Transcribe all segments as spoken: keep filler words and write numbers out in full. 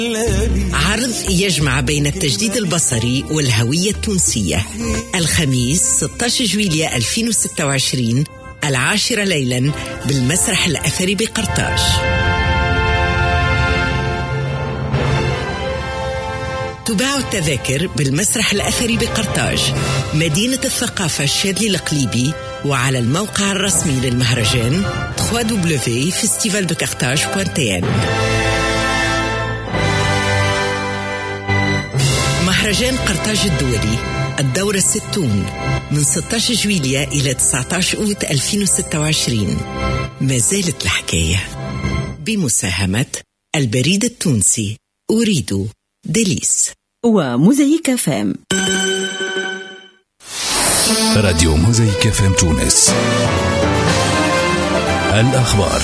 عرض يجمع بين التجديد البصري والهوية التونسية. الخميس ستة عشر جويلية ألفين وستة وعشرين العاشرة ليلا بالمسرح الأثري بقرطاج. تباع التذاكر بالمسرح الأثري بقرطاج، مدينة الثقافة الشاذلي القليبي، وعلى الموقع الرسمي للمهرجان دبليو دبليو دبليو دوت فيستيفال دو كارتاج دوت تي ان. مهرجان قرطاج الدولي الدورة الستون من ستة عشر جويلية إلى تسعة عشر أوت ألفين وستة وعشرين. ما زالت الحكاية بمساهمة البريد التونسي أريد ديليس وموزايك فام. راديو موزايك فام تونس. الأخبار.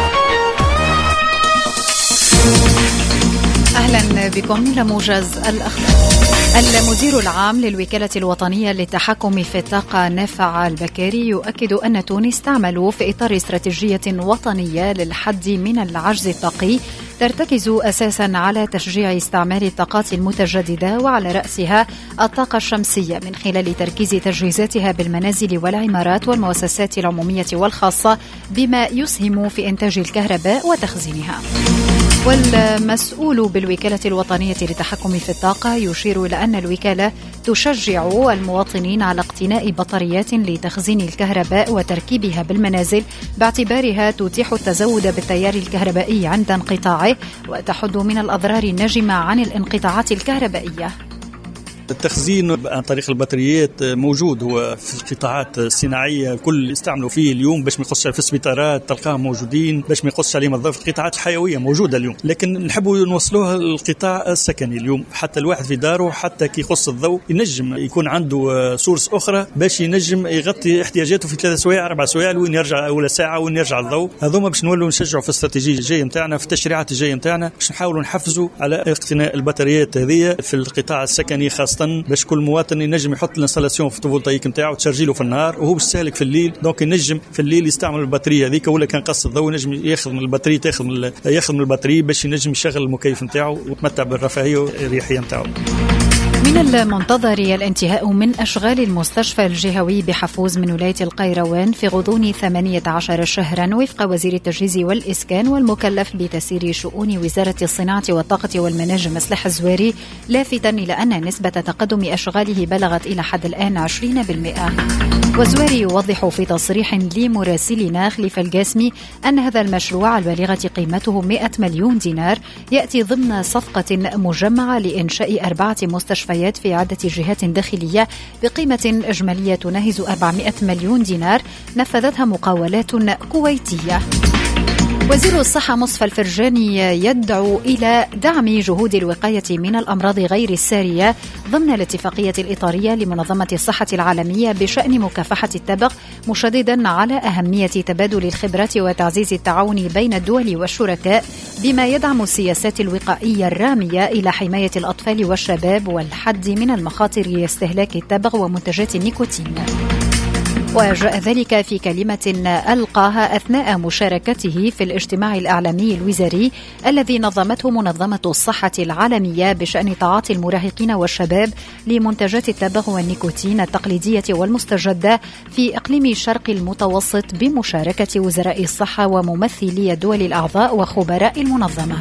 أهلا بكم لموجز الأخبار. المدير العام للوكالة الوطنية للتحكم في الطاقة نافع البكاري يؤكد أن تونس تعمل في إطار استراتيجية وطنية للحد من العجز الطاقي ترتكز أساسا على تشجيع استعمال الطاقات المتجددة وعلى رأسها الطاقة الشمسية من خلال تركيز تجهيزاتها بالمنازل والعمارات والمؤسسات العمومية والخاصة بما يسهم في إنتاج الكهرباء وتخزينها. والمسؤول بالوكالة الوطنية للتحكم في الطاقة يشير إلى أن الوكالة تشجع المواطنين على اقتناء بطاريات لتخزين الكهرباء وتركيبها بالمنازل باعتبارها تتيح التزود بالتيار الكهربائي عند انقطاعه وتحد من الأضرار الناجمة عن الانقطاعات الكهربائية. التخزين عن طريق البطاريات موجود، هو في القطاعات الصناعيه كل يستعملوا فيه اليوم، باش ما يقصش في السبيطارات تلقاهم موجودين، باش ما يقصش عليهم الضوء. في القطاعات الحيويه موجوده اليوم، لكن نحبوا نوصلوها للقطاع السكني اليوم، حتى الواحد في داره حتى كي يقص الضوء ينجم يكون عنده سورس اخرى باش ينجم يغطي احتياجاته في ثلاث سوايع اربع سوايع وين يرجع ولا ساعه وين يرجع الضوء. هذوما باش نولوا نشجعوا في الاستراتيجيه الجايه نتاعنا، في التشريعات الجايه نتاعنا، باش نحاولوا نحفزوا على اقتناء البطاريات هذه في القطاع السكني خاصه، باش كل مواطن ينجم يحط الانستالاسيون فوتوفولتايك نتاعو تشارجيله في النهار وهو بيستهلك في الليل، دونك ينجم في الليل يستعمل البطاريه هذيك، ولا كان قص الضوء ينجم ياخذ من البطاريه تاخذ من ياخذ من البطاريه باش ينجم يشغل المكيف نتاعو ويتمتع بالرفاهيه والريحيه نتاعو. من المنتظر الانتهاء من أشغال المستشفى الجهوي بحفوز من ولاية القيروان في غضون ثمانية عشر شهرا وفق وزير التجهيز والإسكان والمكلف بتسيير شؤون وزارة الصناعة والطاقة والمناجم مصلح الزواري، لافتا إلى أن نسبة تقدم أشغاله بلغت إلى حد الآن عشرين بالمئة. والزواري يوضح في تصريح لمراسلنا خليف القاسمي أن هذا المشروع البالغة قيمته مئة مليون دينار يأتي ضمن صفقة مجمعة لإنشاء أربعة مستشفيات في عدة جهات داخلية بقيمة إجمالية تناهز أربعمئة مليون دينار نفذتها مقاولات كويتية. وزير الصحة مصطفى الفرجاني يدعو إلى دعم جهود الوقاية من الأمراض غير السارية ضمن الاتفاقية الإطارية لمنظمة الصحة العالمية بشأن مكافحة التبغ، مشددا على أهمية تبادل الخبرات وتعزيز التعاون بين الدول والشركاء بما يدعم السياسات الوقائية الرامية إلى حماية الأطفال والشباب والحد من المخاطر استهلاك التبغ ومنتجات النيكوتين. وجاء ذلك في كلمة ألقاها أثناء مشاركته في الاجتماع الإعلامي الوزاري الذي نظمته منظمة الصحة العالمية بشأن تعاطي المراهقين والشباب لمنتجات التبغ والنيكوتين التقليدية والمستجدة في إقليم الشرق المتوسط بمشاركة وزراء الصحة وممثلي الدول الأعضاء وخبراء المنظمة.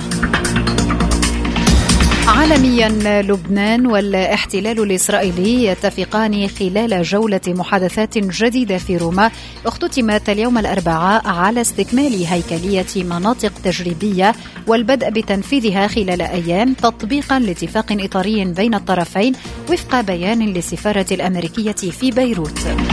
عالميا، لبنان والاحتلال الإسرائيلي يتفقان خلال جولة محادثات جديدة في روما اختتمت اليوم الأربعاء على استكمال هيكلية مناطق تجريبية والبدء بتنفيذها خلال أيام تطبيقا لاتفاق إطاري بين الطرفين وفق بيان للسفارة الأمريكية في بيروت.